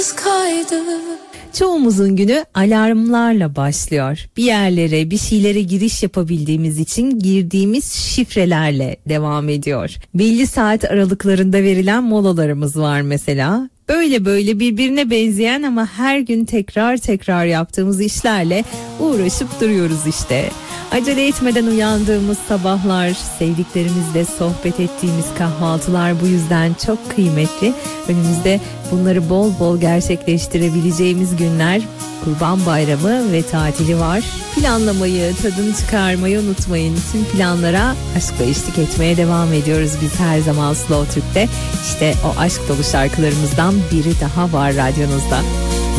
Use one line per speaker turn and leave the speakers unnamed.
Çoğumuzun günü alarmlarla başlıyor. Bir yerlere, bir şeylere giriş yapabildiğimiz için girdiğimiz şifrelerle devam ediyor. Belli saat aralıklarında verilen molalarımız var mesela. Böyle birbirine benzeyen ama her gün tekrar yaptığımız işlerle uğraşıp duruyoruz işte. Acele etmeden uyandığımız sabahlar, sevdiklerimizle sohbet ettiğimiz kahvaltılar bu yüzden çok kıymetli. Önümüzde bunları bol bol gerçekleştirebileceğimiz günler, Kurban Bayramı ve tatili var. Planlamayı, tadını çıkarmayı unutmayın. Tüm planlara aşkla eşlik etmeye devam ediyoruz biz her zaman Slow Türk'te. İşte o aşk dolu şarkılarımızdan biri daha var radyonuzda.